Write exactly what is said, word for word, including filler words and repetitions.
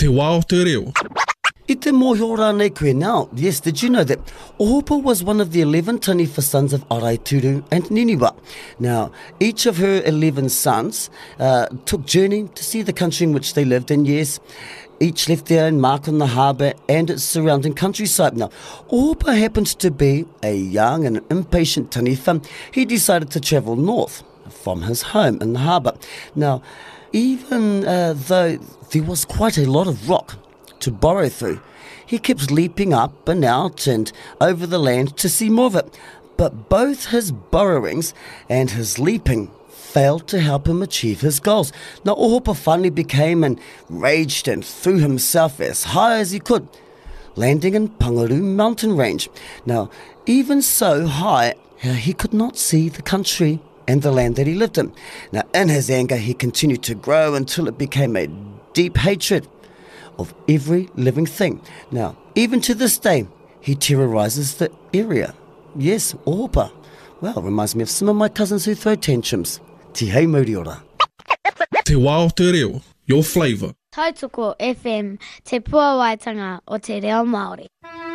Te wā o te reo. I te mōhio rānei koe now. Yes, did you know that Ohopa was one of the eleven Taniwha sons of Araituru and Niniwa? Now, each of her eleven sons uh, took journey to see the country in which they lived, and yes, each left their own mark on the harbour and its surrounding countryside. Now, Ohopa happened to be a young and impatient Taniwha. He decided to travel north from his home in the harbour. Now, even uh, though there was quite a lot of rock to borrow through, he kept leaping up and out and over the land to see more of it. But both his burrowings and his leaping failed to help him achieve his goals. Now, Ohopa finally became enraged and threw himself as high as he could, landing in Pangaru mountain range. Now, even so high, he could not see the country and the land that he lived in. Now, in his anger, he continued to grow until it became a deep hatred of every living thing. Now, even to this day, he terrorizes the area. Yes, Ohopa. Well, reminds me of some of my cousins who throw tantrums. Te hei mauri ora. Te wā o te reo. Your flavour. Tautoko F M, te puawaitanga o te reo Māori.